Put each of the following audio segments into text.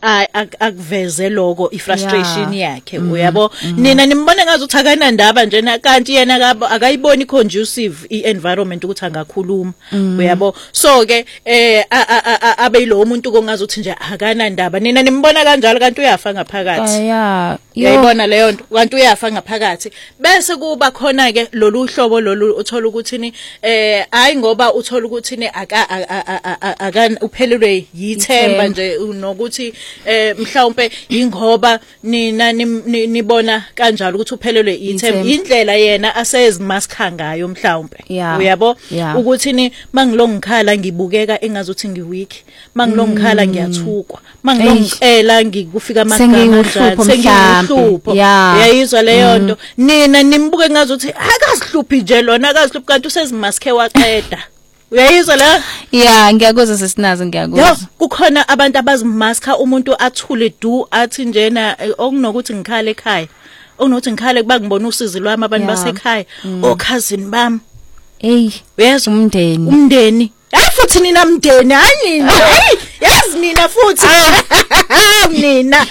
akuveze lokho ifrustration yakhe uyabo nina nimbone ngazi ukuthi akana ndaba njena kanti yena akayiboni conducive ienvironment ukuthi angakhuluma uyabo so ke abe lo umuntu kongazi ukuthi nje akana ndaba nina nimbona kanjalo kanti uyafa ngaphakathi uyayibona leyo nto kanti uyafa ngaphakathi bese kuba khona ke lolu hlobo lolu uthola ukuthi ni hayi ngoba uthola ukuthi ni aka uphelelwe yithemba nje nokuthi mhlawumbe ingoba nina nibona kanjalo ukuthi uphelelwe yithemba indlela yena asezimaskha ngayo mhlawumbe uyabo ukuthi ni mangilongikhala ngibukeka engazuthi ngiweak mangilongikhala ngiyathukwa mangilongicela ngikufika amagama sengihlupho uyayizwa leyo nto nina nimbuke ngazuthi akazihluphi nje lona akazihluphi kanti usezimaskhe waqeda uyayizwa la ngiyakuzwa sesinazo ngiyakuzwa kukhona abantu abazimaskha umuntu athule athi njena okunokuthi ngikhale ekhaya okunokuthi ngikhale kuba ngibona usizi lwami abantu basekhaya cousin bami uyezwa umndeni futhi nina mndeni hayi yazi nina futhi nina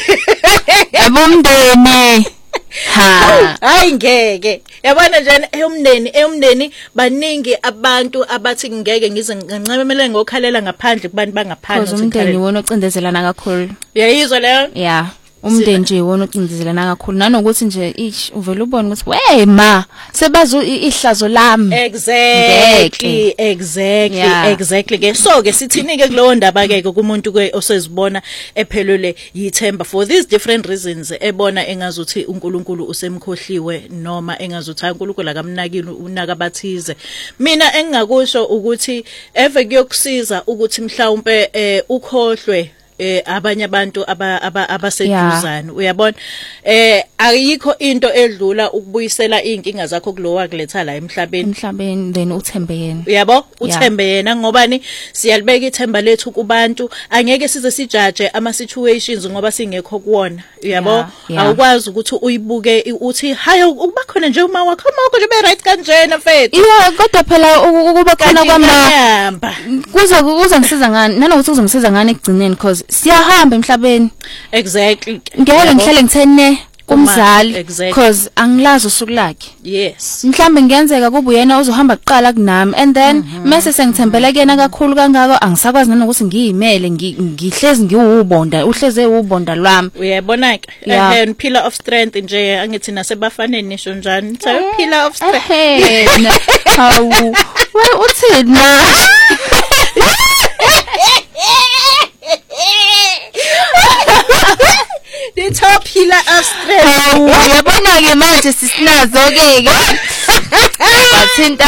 abomndeni hayi ngeke yabona nje eyomndeni baningi abantu abathi ngeke ngize ngincememele ngokhalela ngaphandle kubantu bangaphandle umndeni wona ocindezelana kakhulu uyayizwa leyo umndeni nje wona ocindezelana kakhulu nanokuthi nje uvela ubone ukuthi we ma sebazo ihlazo lami exactly ke so ke sithini ke kulowo ndaba ke kumuntu ke osezibona ephelele yithemba for these different reasons ebona engazuthi uNkulunkulu usemkhohliwe noma engazuthi uNkulunkulu akamnakile unaka abathize mina engingakusho ukuthi eve kuyokusiza ukuthi mhlawumbe ukhohlwe abanye abantu abaseduzana uyabona ayikho into edlula ukubuyisela inkinga zakho kulowa kuletha la emhlabeni then uthembe yena uyabo uthembe yena ngobani siyalibeka ithemba lethu kubantu angeke size sijaje ama situations ngoba singekho kuwona uyabo awukwazi ukuthi uyibuke uthi hayo ukuba khona nje uma wakho nje be right kanjena mfethu kodwa phela ukuba khona kwamahamba kuza ngisiza ngani nanokuthi uzongisiza ngani ekugcineni because siyahamba emhlabeni exactly ngeke ngihlele ngithene kumzali because angilazi usuku lakhe mhlambe ngiyenzeka kuba uyena uzohamba kuqala kunami and then mase sengithembele kuyena kakhulu kangako angisakwazi nanokuthi ngiyimele ngihlezi ngiwubonda uhleze ubonda lwami uyabona ke pillar of strength nje angithi nasebafaneni nisho njani pillar of strength hawu we uthini the top pillar of strength uyabona ke manje sisinazo ke bathinta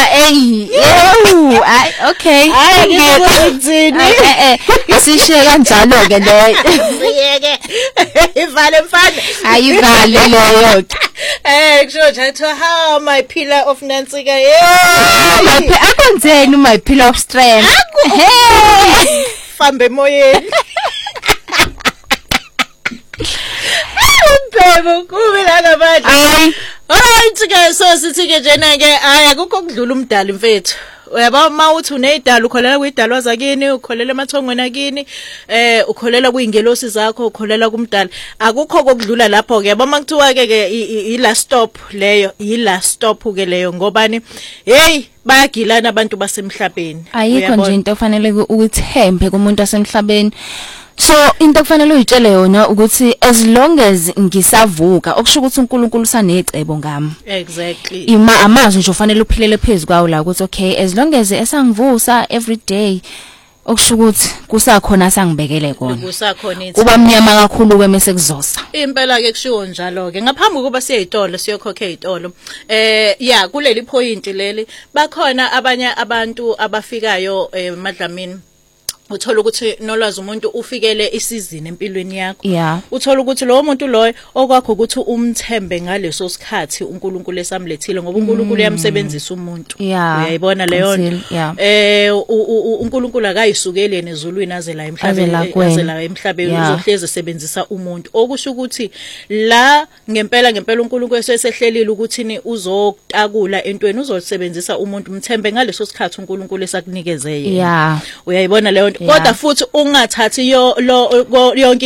okay ngiyazini isishiye kanjalo ke le siyeke ivale mfana ayivale leyo kusho nje how my pillar of Nancy ke akwenzeni my pillar of strength fambe moyeni Bebo kube la ngabantu alright guys so sithi ke njena ke akukho kudlula umdali mfethu uyaba mawuthi unedala ukholela kuyidalwa zakini ukholela emathongweni akini ukholela kuyingelosi zakho ukholela kumdala akukho kokudlula lapho ke yaba makuthiwa ke i last stop leyo i last stop ke leyo ngobani hey bayagilana abantu basemhlabeni ayikho nje into ofanele ukuthembe kumuntu asemhlabeni so into kufanele uyitshele yona ukuthi as long as ngisavuka okusho ukuthi uNkulunkulu usanecebo ngami exactly amazwi nje ufanele uphilele phezulu kwawo la ukuthi okay as long as esangivusa every day okusho ukuthi kusakhona sangibekele kona kuba mnyama kakhulu kwemese kuzosa impela ke kushiwo njalo ke ngaphambi kuba siyezitolo siyokhokha izitolo kuleli point leli bakhona abanye abantu abafikayo emadlamini uthola ukuthi nolwazi umuntu ufikele isizini empilweni yakho uthola ukuthi lo muntu loyo okwakho ukuthi umthembe ngaleso sikhathi uNkulunkulu esamlethile ngoba uNkulunkulu uyamsebenzisa umuntu uyayibona leyo uNkulunkulu akayisukeli yena ezulwini aze la emhlabeni uzohleze esebenzisa umuntu okusho ukuthi la ngempela uNkulunkulu esehlelile ukuthi ni uzokutakula entweni uzosebenzisa umuntu umthembe ngaleso sikhathi uNkulunkulu esakunikeze yena uyayibona leyo kodwa futhi ungathathi yonke